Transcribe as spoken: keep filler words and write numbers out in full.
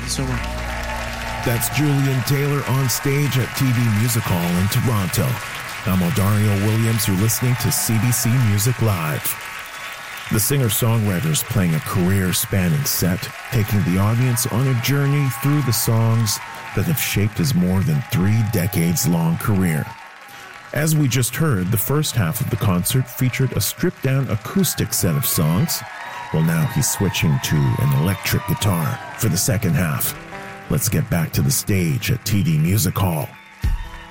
so much. That's Julian Taylor on stage at T D Music Hall in Toronto. I'm Odario Williams. You're listening to C B C Music Live. The singer-songwriter is playing a career-spanning set, taking the audience on a journey through the songs that have shaped his more than three decades-long career. As we just heard, the first half of the concert featured a stripped-down acoustic set of songs. Well, now he's switching to an electric guitar for the second half. Let's get back to the stage at T D Music Hall.